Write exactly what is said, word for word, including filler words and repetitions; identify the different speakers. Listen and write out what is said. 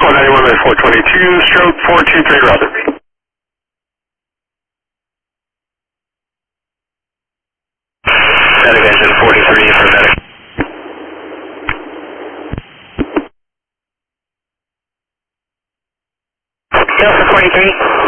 Speaker 1: four ninety-one by four twenty-two, stroke four two three, roger. Static engine forty-three for medic.
Speaker 2: Delta forty-three.